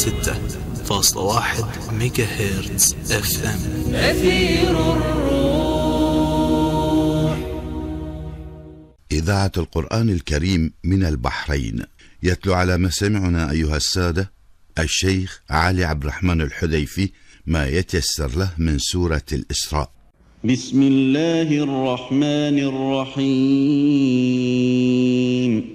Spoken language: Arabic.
106.1 ميجا هرتز FM. أثير الروح. إذاعة القرآن الكريم من البحرين يتلو على مسامعنا أيها السادة الشيخ علي عبد الرحمن الحذيفي ما يتيسر له من سورة الإسراء. بسم الله الرحمن الرحيم.